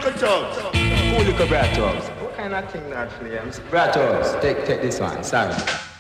little thugs. Cool little brat thugs. What kind of thing that flames? Brat thugs, take this one, sorry.